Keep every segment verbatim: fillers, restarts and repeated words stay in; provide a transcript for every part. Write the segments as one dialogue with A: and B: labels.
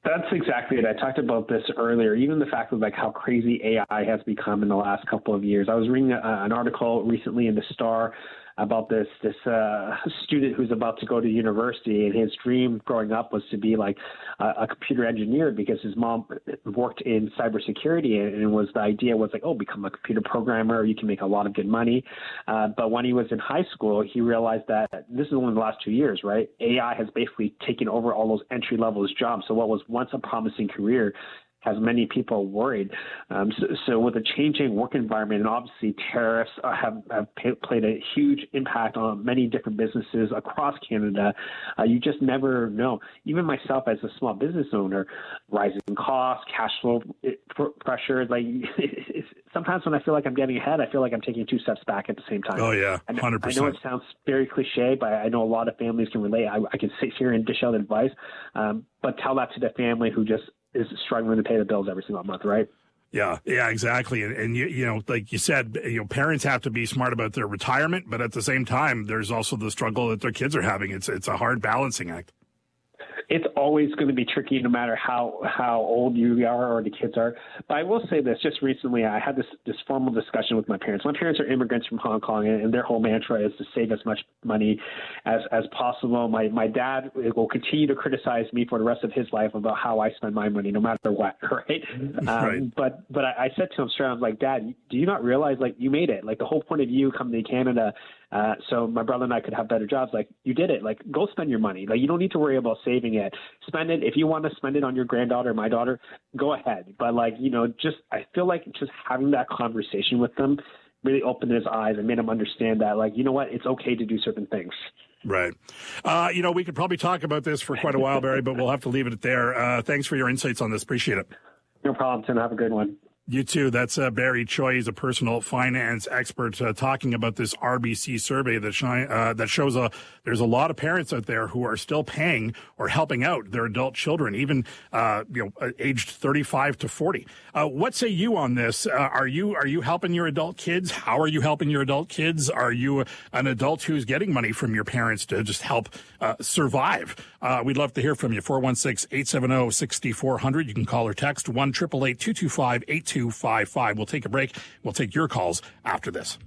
A: That's exactly it. I talked about this earlier, even the fact of like how crazy A I has become in the last couple of years. I was reading a, an article recently in the Star about this this uh, student who's about to go to university, and his dream growing up was to be like a, a computer engineer because his mom worked in cybersecurity, and it was the idea was like, oh, become a computer programmer, you can make a lot of good money. Uh, but when he was in high school, he realized that this is only the last two years, right? A I has basically taken over all those entry level jobs. So what was once a promising career has many people worried. Um, so, so with a changing work environment, and obviously tariffs uh, have, have pay, played a huge impact on many different businesses across Canada, uh, you just never know. Even myself as a small business owner, rising costs, cash flow pressure, like sometimes when I feel like I'm getting ahead, I feel like I'm taking two steps back at the same time.
B: Oh, yeah, one hundred percent.
A: I know it sounds very cliche, but I know a lot of families can relate. I, I can sit here and dish out advice, um, but tell that to the family who just is struggling to pay the bills every single month, right?
B: Yeah, yeah, exactly. And, and you, you know, like you said, you know, parents have to be smart about their retirement, but at the same time, there's also the struggle that their kids are having. It's it's a hard balancing act.
A: It's always going to be tricky no matter how, how old you are or the kids are. But I will say this, just recently I had this, this formal discussion with my parents. My parents are immigrants from Hong Kong, and, and their whole mantra is to save as much money as, as possible. My my dad will continue to criticize me for the rest of his life about how I spend my money no matter what, right? Um,
B: right.
A: But but I, I said to him straight, I was like, Dad, do you not realize, like, you made it? Like, the whole point of you coming to Canada Uh, so my brother and I could have better jobs. Like, you did it. Like, go spend your money. Like, you don't need to worry about saving it. Spend it. If you want to spend it on your granddaughter or my daughter, go ahead. But, like, you know, just I feel like just having that conversation with them really opened his eyes and made him understand that, like, you know what, it's okay to do certain things.
B: Right. Uh, you know, we could probably talk about this for quite a while, Barry, but we'll have to leave it there. Uh, thanks for your insights on this. Appreciate it.
A: No problem, Tim. Have a good one.
B: You too. That's uh, Barry Choi. He's a personal finance expert uh, talking about this R B C survey that shi- uh, that shows a, there's a lot of parents out there who are still paying or helping out their adult children, even uh, you know, aged thirty-five to forty. Uh, what say you on this? Uh, are you are you helping your adult kids? How are you helping your adult kids? Are you an adult who's getting money from your parents to just help uh, survive? Uh, we'd love to hear from you. four one six, eight seven zero, six four zero zero. You can call or text one eight eight eight, two two five, eight two five five. We'll take a break. We'll take your calls after this.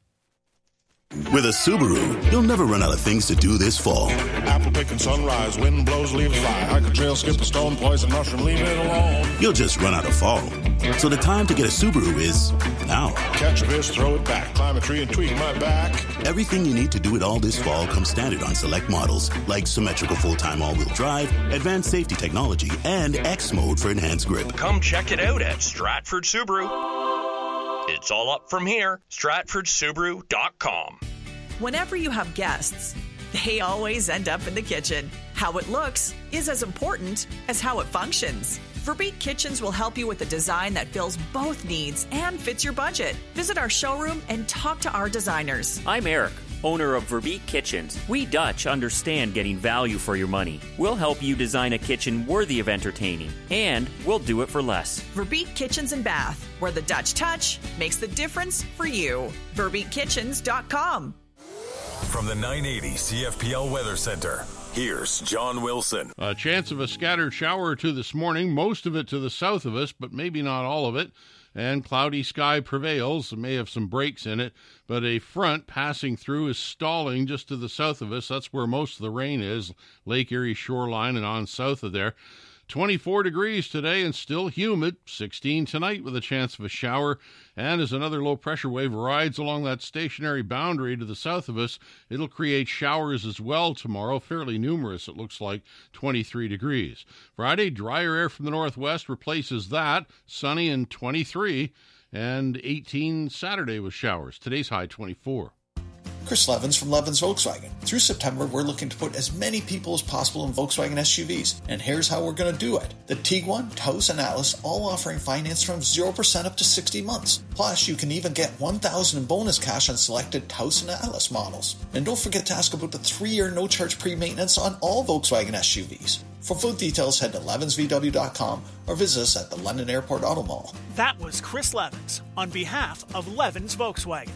C: With a Subaru, you'll never run out of things to do this fall.
D: Apple picking sunrise, wind blows, leaves fly. Hike a trail, skip a stone, poison mushroom, leave it alone.
C: You'll just run out of fall. So the time to get a Subaru is now.
D: Catch a fish, throw it back, climb a tree and tweak my back.
C: Everything you need to do it all this fall comes standard on select models, like symmetrical full-time all-wheel drive, advanced safety technology, and X mode for enhanced grip.
E: Come check it out at Stratford Subaru. It's all up from here. Stratford Subaru dot com.
F: Whenever you have guests, they always end up in the kitchen. How it looks is as important as how it functions. Verbeek Kitchens will help you with a design that fills both needs and fits your budget. Visit our showroom and talk to our designers.
G: I'm Eric, owner of Verbeek Kitchens. We Dutch understand getting value for your money. We'll help you design a kitchen worthy of entertaining, and we'll do it for less.
F: Verbeek Kitchens and Bath, where the Dutch touch makes the difference for you. Verbeek Kitchens dot com.
H: From the nine eighty C F P L Weather Center, here's John Wilson.
I: A chance of a scattered shower or two this morning, most of it to the south of us, but maybe not all of it. And cloudy sky prevails. It may have some breaks in it, but a front passing through is stalling just to the south of us. That's where most of the rain is, Lake Erie shoreline and on south of there. twenty-four degrees today and still humid. sixteen tonight with a chance of a shower. And as another low-pressure wave rides along that stationary boundary to the south of us, it'll create showers as well tomorrow, fairly numerous, it looks like, twenty-three degrees. Friday, drier air from the northwest replaces that, sunny and twenty-three, and eighteen Saturday with showers. Today's high, twenty-four.
J: Chris Levins from Levins Volkswagen. Through September, we're looking to put as many people as possible in Volkswagen S U Vs, and here's how we're going to do it. The Tiguan, Taos, and Atlas all offering finance from zero percent up to sixty months. Plus, you can even get one thousand dollars in bonus cash on selected Taos and Atlas models. And don't forget to ask about the three-year no-charge pre-maintenance on all Volkswagen S U Vs. For full details, head to levins v w dot com or visit us at the London Airport Auto Mall.
K: That was Chris Levins on behalf of Levins Volkswagen.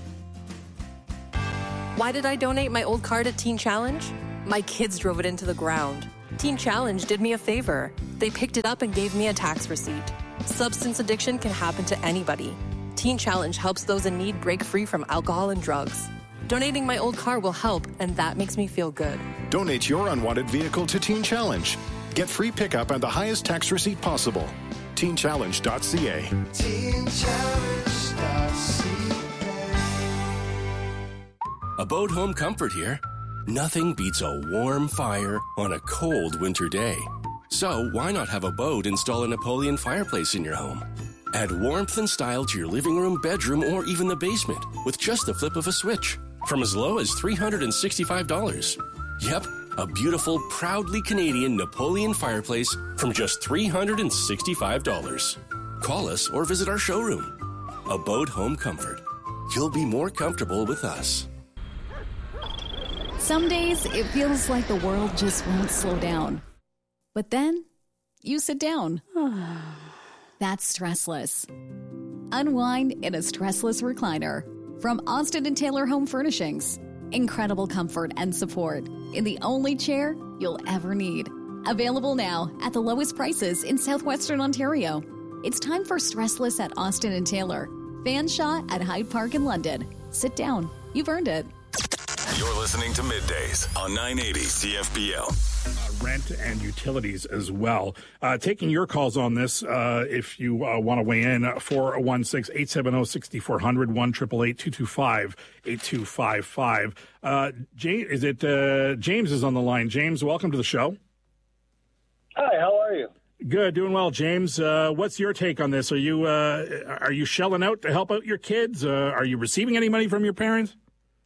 L: Why did I donate my old car to Teen Challenge? My kids drove it into the ground. Teen Challenge did me a favor. They picked it up and gave me a tax receipt. Substance addiction can happen to anybody. Teen Challenge helps those in need break free from alcohol and drugs. Donating my old car will help, and that makes me feel good.
M: Donate your unwanted vehicle to Teen Challenge. Get free pickup and the highest tax receipt possible. teen challenge dot c a. teen challenge dot c a.
N: Abode Home Comfort here. Nothing beats a warm fire on a cold winter day. So why not have Abode install a Napoleon fireplace in your home? Add warmth and style to your living room, bedroom, or even the basement with just the flip of a switch from as low as three hundred sixty-five dollars. Yep, a beautiful, proudly Canadian Napoleon fireplace from just three hundred sixty-five dollars. Call us or visit our showroom. Abode Home Comfort. You'll be more comfortable with us.
O: Some days it feels like the world just won't slow down. But then you sit down. That's Stressless. Unwind in a stressless recliner from Austin and Taylor Home Furnishings. Incredible comfort and support in the only chair you'll ever need. Available now at the lowest prices in southwestern Ontario. It's time for Stressless at Austin and Taylor. Fanshawe at Hyde Park in London. Sit down. You've earned it.
H: You're listening to Middays on nine eighty C F P L.
B: Uh, rent and utilities as well. Uh, taking your calls on this, uh, if you uh, want to weigh in, four oh one six, eight seven zero, six four zero zero, one eight eight eight, two two five, eight two five five. Uh, James, is it, uh, James is on the line. James, welcome to the show.
P: Hi, how are you?
B: Good, doing well, James. Uh, what's your take on this? Are you uh, are you shelling out to help out your kids? Uh, are you receiving any money from your parents?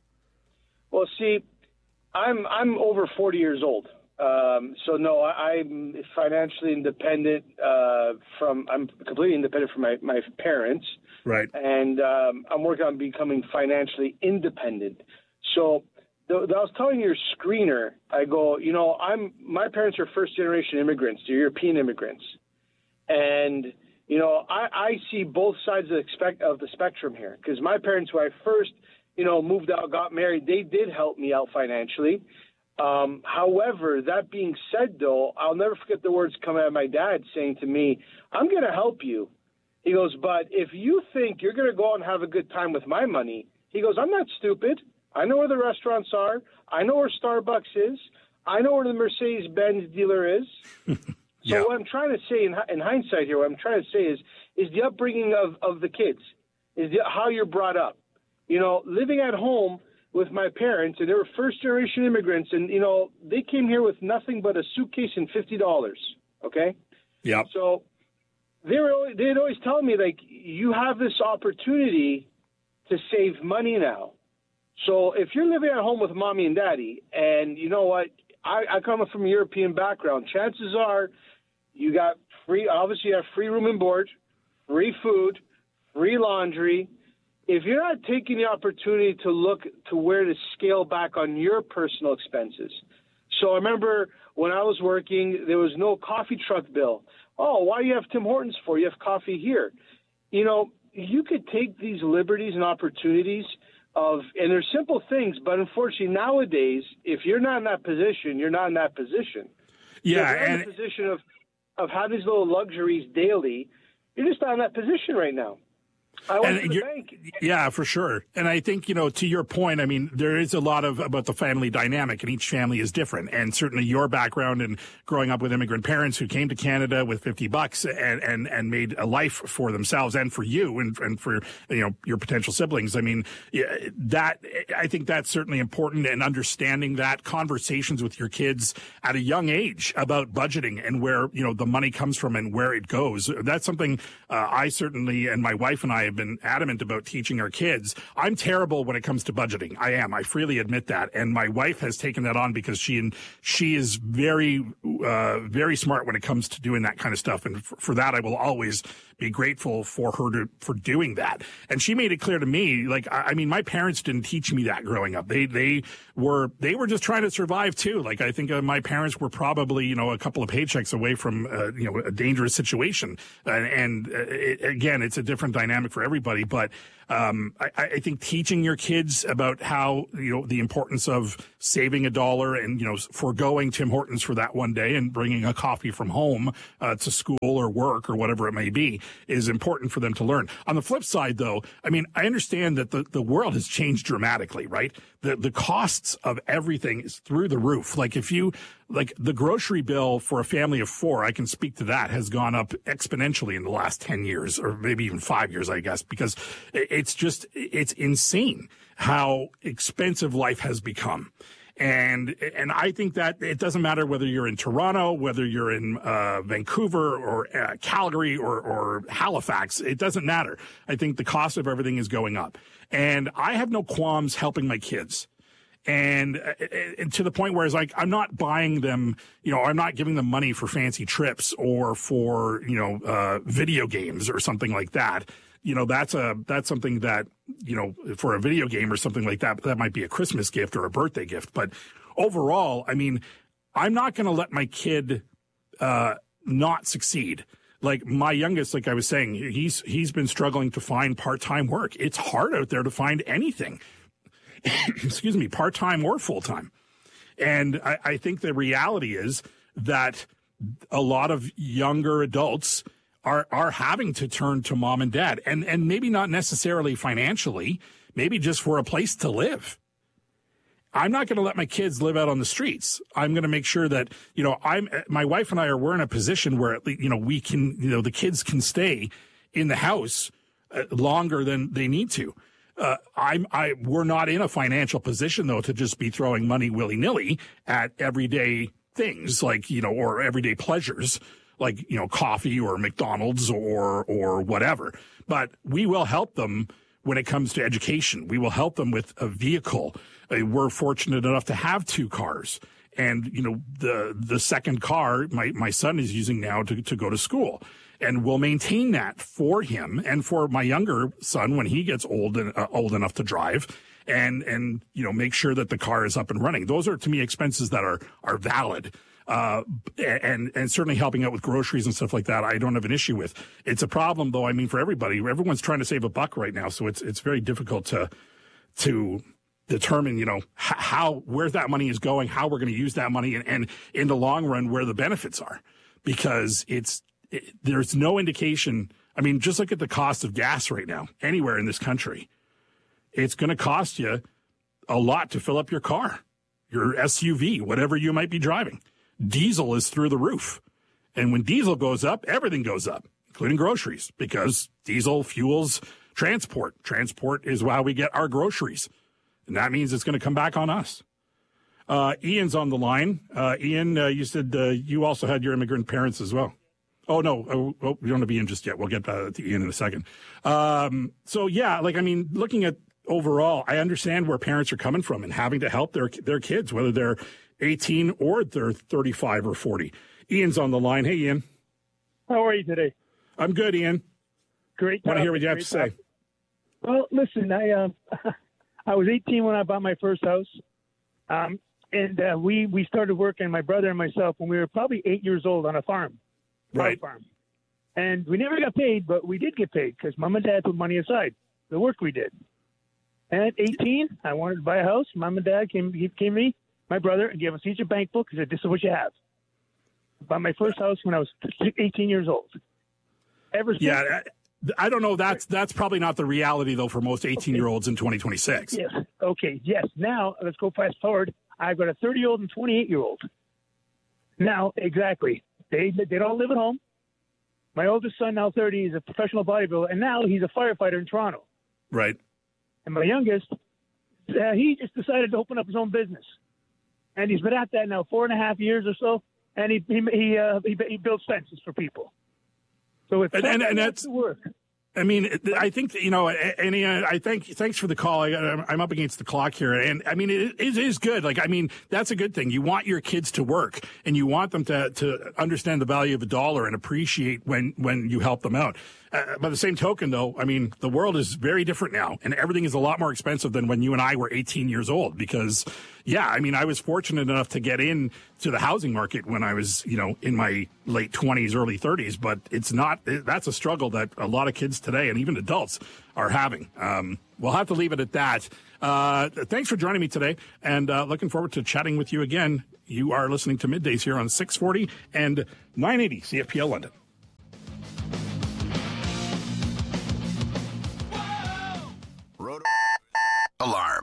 P: Well, see, I'm I'm over forty years old, um, so no, I, I'm financially independent. Uh, from I'm completely independent from my, my parents,
B: right?
P: And um, I'm working on becoming financially independent. So, the, the, I was telling your screener, I go, you know, I'm my parents are first generation immigrants, they're European immigrants, and you know, I, I see both sides of the, expect, of the spectrum here because my parents, who I first you know, moved out, got married, they did help me out financially. Um, however, that being said, though, I'll never forget the words coming out of my dad saying to me, I'm going to help you. He goes, but if you think you're going to go out and have a good time with my money, he goes, I'm not stupid. I know where the restaurants are. I know where Starbucks is. I know where the Mercedes-Benz dealer is. So yeah. What I'm trying to say in, in hindsight here, what I'm trying to say is, is the upbringing of, of the kids, is the, how you're brought up. You know, living at home with my parents, and they were first-generation immigrants, and, you know, they came here with nothing but a suitcase and fifty dollars, okay?
B: Yeah.
P: So they were, they'd always tell me, like, you have this opportunity to save money now. So if you're living at home with mommy and daddy, and you know what, I, I come from a European background, chances are you got free, obviously you have free room and board, free food, free laundry. If you're not taking the opportunity to look to where to scale back on your personal expenses. So I remember when I was working, there was no coffee truck bill. Oh, why do you have Tim Hortons for? You have coffee here. You know, you could take these liberties and opportunities of, and they're simple things, but unfortunately nowadays, if you're not in that position, you're not in that position.
B: Yeah.
P: If you're
B: and
P: in the position of, of having these little luxuries daily, you're just not in that position right now. I went to the bank.
B: Yeah, for sure. And I think, you know, to your point, I mean, there is a lot of about the family dynamic, and each family is different. And certainly your background and growing up with immigrant parents who came to Canada with fifty bucks and, and, and made a life for themselves and for you and, and for, you know, your potential siblings. I mean, that, I think that's certainly important, and understanding that, conversations with your kids at a young age about budgeting and where, you know, the money comes from and where it goes. That's something uh, I certainly, and my wife and I have been adamant about teaching our kids. I'm terrible when it comes to budgeting. I am. I freely admit that. And my wife has taken that on because she and she is very, uh, very smart when it comes to doing that kind of stuff. And for, for that, I will always be grateful for her to, for doing that. And she made it clear to me, like, I, I mean, my parents didn't teach me that growing up. They, they were, they were just trying to survive too. Like, I think uh, my parents were probably, you know, a couple of paychecks away from, uh, you know, a dangerous situation. Uh, and uh, it, again, it's a different dynamic requirement for everybody, but um, I, I think teaching your kids about how, you know, the importance of saving a dollar and, you know, foregoing Tim Hortons for that one day and bringing a coffee from home uh, to school or work or whatever it may be is important for them to learn. On the flip side, though, I mean, I understand that the, the world has changed dramatically, right? The the costs of everything is through the roof. Like if you, like the grocery bill for a family of four, I can speak to that, has gone up exponentially in the last ten years or maybe even five years, I guess, because it's just, it's insane how expensive life has become. And and I think that it doesn't matter whether you're in Toronto, whether you're in uh, Vancouver or uh, Calgary or, or Halifax. It doesn't matter. I think the cost of everything is going up. And I have no qualms helping my kids. And, and to the point where it's like, I'm not buying them, you know, I'm not giving them money for fancy trips or for, you know, uh, video games or something like that. You know, that's a, that's something that, you know, for a video game or something like that, that might be a Christmas gift or a birthday gift. But overall, I mean, I'm not going to let my kid, uh, not succeed. Like my youngest, like I was saying, he's, he's been struggling to find part-time work. It's hard out there to find anything. Excuse me, part-time or full-time. And I, I think the reality is that a lot of younger adults are are having to turn to mom and dad, and and maybe not necessarily financially, maybe just for a place to live. I'm not going to let my kids live out on the streets. I'm going to make sure that, you know, I'm my wife and I are we're in a position where, you know, we can, you know, the kids can stay in the house uh, longer than they need to. Uh, I'm, I, we're not in a financial position though to just be throwing money willy-nilly at everyday things like, you know, or everyday pleasures like, you know, coffee or McDonald's or, or whatever. But we will help them when it comes to education. We will help them with a vehicle. Uh, we're fortunate enough to have two cars. And, you know, the, the second car my, my son is using now to, to go to school. And we'll maintain that for him and for my younger son when he gets old and uh, old enough to drive, and and you know make sure that the car is up and running. Those are to me expenses that are are valid, uh, and and certainly helping out with groceries and stuff like that. I don't have an issue with. It's a problem though. I mean, for everybody, everyone's trying to save a buck right now, so it's it's very difficult to to determine, you know, how where that money is going, how we're going to use that money, and, and in the long run where the benefits are, because it's. It, there's no indication. I mean, just look at the cost of gas right now, anywhere in this country. It's going to cost you a lot to fill up your car, your S U V, whatever you might be driving. Diesel is through the roof. And when diesel goes up, everything goes up, including groceries, because diesel fuels transport. Transport is how we get our groceries. And that means it's going to come back on us. Uh, Ian's on the line. Uh, Ian, uh, you said uh, you also had your immigrant parents as well. Oh, no, oh, oh, we don't have Ian just yet. We'll get uh, to Ian in a second. Um, so, yeah, like, I mean, looking at overall, I understand where parents are coming from and having to help their their kids, whether they're eighteen or they're thirty-five or forty. Ian's on the line. Hey, Ian.
Q: How are you today?
B: I'm good, Ian.
Q: Great.
B: Want to hear what you have to say?
Q: Well, listen, I uh, I was eighteen when I bought my first house. Um, and uh, we, we started working, my brother and myself, when we were probably eight years old on a farm.
B: Right.
Q: Farm. And we never got paid, but we did get paid because mom and dad put money aside, the work we did. And at eighteen, I wanted to buy a house. Mom and dad came, he came to me, my brother, and gave us each a bank book and said, this is what you have. I bought my first house when I was eighteen years old. Ever since.
B: Yeah, I don't know. That's that's probably not the reality, though, for most eighteen-year-olds in twenty twenty-six.
Q: Yes. Okay. Yes. Now, let's go fast forward. I've got a thirty-year-old and twenty-eight-year-old. Now, exactly. They they don't live at home. My oldest son, now thirty, is a professional bodybuilder, and now he's a firefighter in Toronto.
B: Right.
Q: And my youngest, uh, he just decided to open up his own business, and he's been at that now four and a half years or so. And he he he, uh, he, he builds fences for people. So it's
B: and, and, and that's
Q: work.
B: I mean, I think, you know, and I thank thanks for the call. I, I'm up against the clock here. And I mean, it, it is good. Like, I mean, that's a good thing. You want your kids to work and you want them to, to understand the value of a dollar and appreciate when, when you help them out. Uh, by the same token, though, I mean, the world is very different now and everything is a lot more expensive than when you and I were eighteen years old because, yeah, I mean, I was fortunate enough to get in to the housing market when I was, you know, in my late twenties, early thirties, but it's not, that's a struggle that a lot of kids today, and even adults are having. Um, we'll have to leave it at that. Uh, thanks for joining me today, and uh, looking forward to chatting with you again. You are listening to Middays here on six forty and nine eighty C F P L London.
R: Rotor alarm.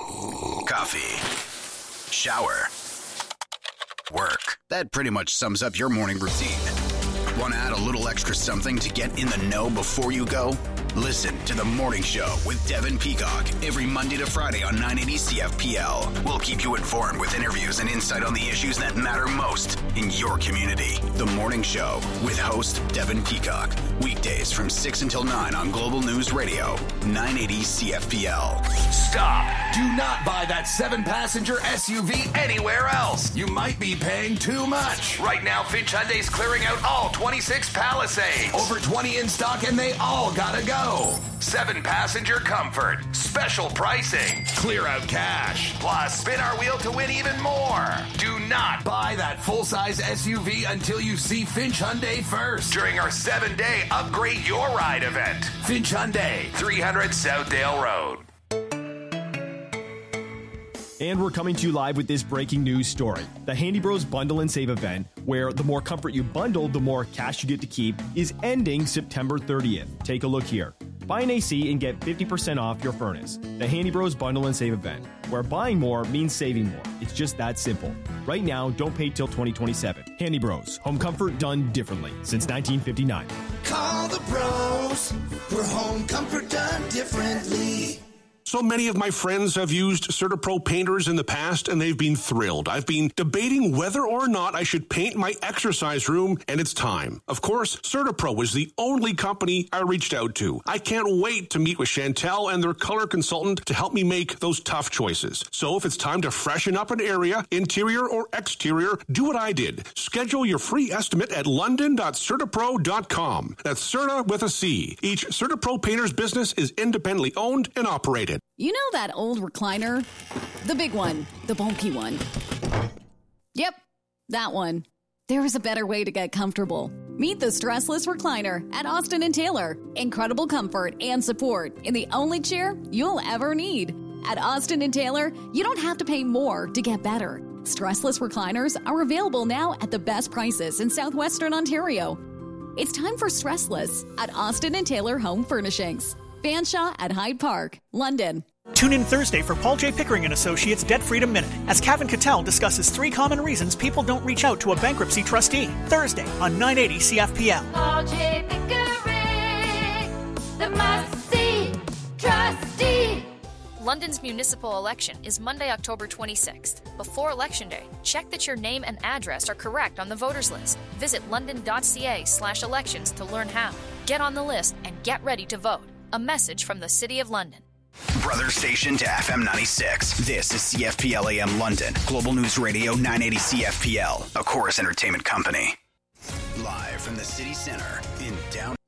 R: Coffee. Shower. Work. That pretty much sums up your morning routine. Want to add a little extra something to get in the know before you go? Listen to The Morning Show with Devin Peacock every Monday to Friday on nine eighty C F P L. We'll keep you informed with interviews and insight on the issues that matter most in your community. The Morning Show with host Devin Peacock. Weekdays from six until nine on Global News Radio, nine eighty C F P L.
S: Stop! Do not buy that seven-passenger S U V anywhere else. You might be paying too much. Right now, Finch Hyundai's clearing out all twenty-six Palisades. Over twenty in stock, and they all gotta go. Seven-passenger comfort. Special pricing. Clear out cash. Plus, spin our wheel to win even more. Do not buy that full-size S U V until you see Finch Hyundai first during our seven-day Upgrade Your Ride event. Finch Hyundai, three hundred Southdale Road.
T: And we're coming to you live with this breaking news story. The Handy Bros Bundle and Save event, where the more comfort you bundle, the more cash you get to keep, is ending September thirtieth. Take a look here. Buy an A C and get fifty percent off your furnace. The Handy Bros Bundle and Save event, where buying more means saving more. It's just that simple. Right now, don't pay till twenty twenty-seven. Handy Bros, home comfort done differently since nineteen fifty-nine.
U: Call the bros for home comfort done differently.
V: So many of my friends have used CertaPro painters in the past, and they've been thrilled. I've been debating whether or not I should paint my exercise room, and it's time. Of course, CertaPro was the only company I reached out to. I can't wait to meet with Chantel and their color consultant to help me make those tough choices. So if it's time to freshen up an area, interior or exterior, do what I did. Schedule your free estimate at london dot certapro dot com. That's Certa with a C. Each CertaPro painter's business is independently owned and operated.
O: You know that old recliner? The big one, the bulky one. Yep, that one. There is a better way to get comfortable. Meet the Stressless Recliner at Austin and Taylor. Incredible comfort and support in the only chair you'll ever need. At Austin and Taylor, you don't have to pay more to get better. Stressless recliners are available now at the best prices in southwestern Ontario. It's time for Stressless at Austin and Taylor Home Furnishings. Fanshawe at Hyde Park, London.
K: Tune in Thursday for Paul J. Pickering and Associates Debt Freedom Minute as Kevin Cattell discusses three common reasons people don't reach out to a bankruptcy trustee. Thursday on nine eighty C F P L.
W: Paul J. Pickering, the must-see trustee.
X: London's municipal election is Monday, October twenty-sixth. Before Election Day, check that your name and address are correct on the voters list. Visit london.ca slash elections to learn how. Get on the list and get ready to vote. A message from the City of London.
R: Brother station to F M ninety-six. This is C F P L A M London. Global News Radio nine eighty C F P L. A Chorus Entertainment Company. Live from the city center in downtown.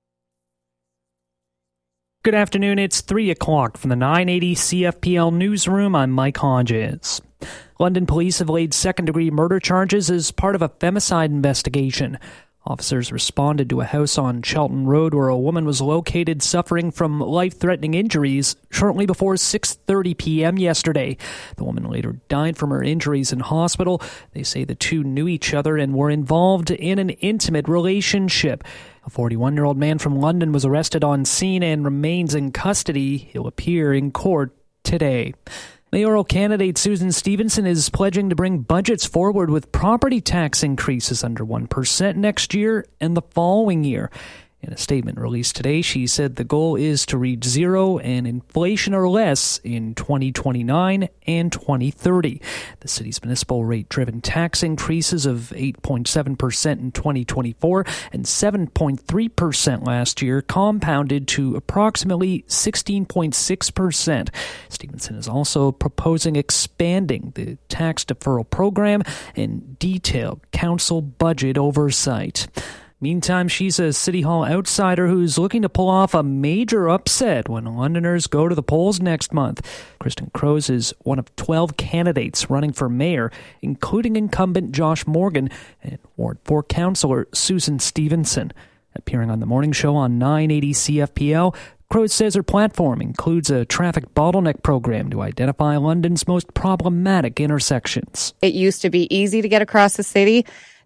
Y: Good afternoon. It's three o'clock from the nine eighty C F P L newsroom. I'm Mike Hodges. London police have laid second-degree murder charges as part of a femicide investigation. Officers responded to a house on Chelton Road where a woman was located suffering from life-threatening injuries shortly before six thirty p.m. yesterday. The woman later died from her injuries in hospital. They say the two knew each other and were involved in an intimate relationship. A forty-one-year-old man from London was arrested on scene and remains in custody. He'll appear in court today. Mayoral candidate Susan Stevenson is pledging to bring budgets forward with property tax increases under one percent next year and the following year. In a statement released today, she said the goal is to reach zero and inflation or less in twenty twenty-nine and twenty thirty. The city's municipal rate-driven tax increases of eight point seven percent in twenty twenty-four and seven point three percent last year compounded to approximately sixteen point six percent. Stevenson is also proposing expanding the tax deferral program and detailed council budget oversight. Meantime, she's a City Hall outsider who's looking to pull off a major upset when Londoners go to the polls next month. Kristen Crows is one of twelve candidates running for mayor, including incumbent Josh Morgan and Ward four councillor Susan Stevenson. Appearing on the morning show on nine eighty C F P L, Crows says her platform includes a traffic bottleneck program to identify London's most problematic intersections.
A: It used to be easy to get across the city.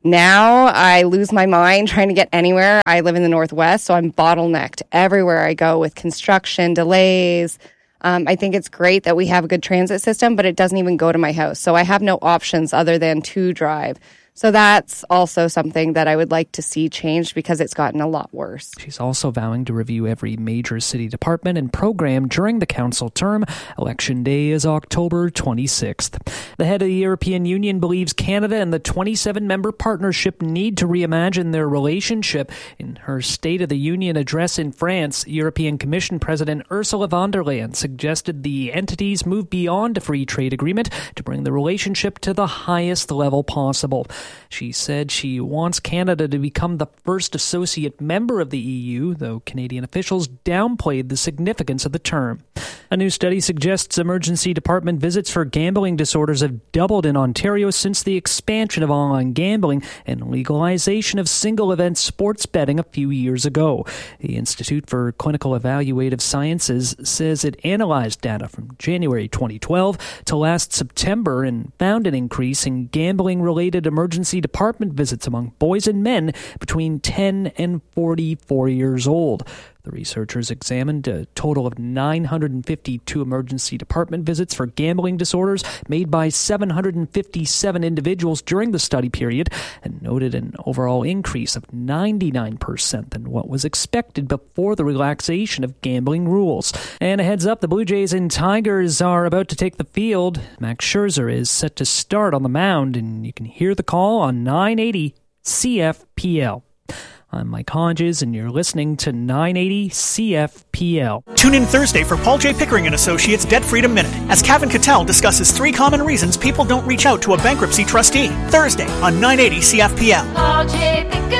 A: Now I lose my mind trying to get anywhere. I live in the Northwest, so I'm bottlenecked everywhere I go with construction, delays. Um, I think it's great that we have a good transit system, but it doesn't even go to my house. So I have no options other than to drive. So that's also something that I would like to see changed because it's gotten a lot worse.
Y: She's also vowing to review every major city department and program during the council term. Election day is October twenty-sixth. The head of the European Union believes Canada and the twenty-seven member partnership need to reimagine their relationship. In her State of the Union address in France, European Commission President Ursula von der Leyen suggested the entities move beyond a free trade agreement to bring the relationship to the highest level possible. She said she wants Canada to become the first associate member of the E U, though Canadian officials downplayed the significance of the term. A new study suggests emergency department visits for gambling disorders have doubled in Ontario since the expansion of online gambling and legalization of single-event sports betting a few years ago. The Institute for Clinical Evaluative Sciences says it analyzed data from January twenty twelve to last September and found an increase in gambling-related emergency department visits among boys and men between ten and forty-four years old. The researchers examined a total of nine hundred fifty-two emergency department visits for gambling disorders made by seven hundred fifty-seven individuals during the study period and noted an overall increase of ninety-nine percent than what was expected before the relaxation of gambling rules. And a heads up, the Blue Jays and Tigers are about to take the field. Max Scherzer is set to start on the mound, and you can hear the call on nine eighty C F P L. I'm Mike Hodges, and you're listening to nine eighty C F P L.
K: Tune in Thursday for Paul J. Pickering and Associates Debt Freedom Minute as Kevin Cattell discusses three common reasons people don't reach out to a bankruptcy trustee. Thursday on nine eighty C F P L.
W: Paul J.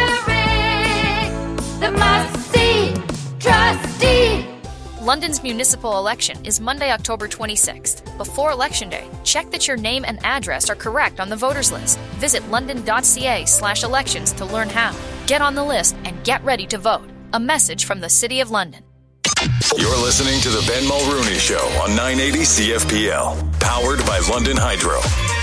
W: Pickering, the must-see trustee.
X: London's municipal election is Monday, October twenty-sixth. Before Election Day, check that your name and address are correct on the voters list. Visit london.ca slash elections to learn how. Get on the list and get ready to vote. A message from the City of London.
H: You're listening to the Ben Mulrooney Show on nine eighty C F P L, powered by London Hydro.